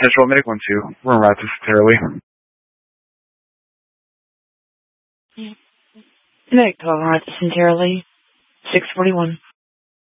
Central Medic 1-2. We're en route to Centerly. Medic 12 en route to Centerly. 641.